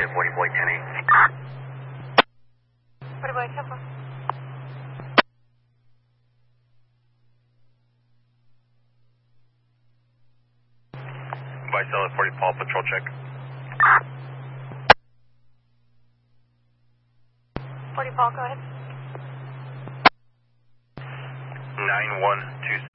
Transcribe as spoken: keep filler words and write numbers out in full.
forty boy ten eight. forty boy ten four. Vicella forty Paul, patrol check. forty Paul, go ahead. nine one two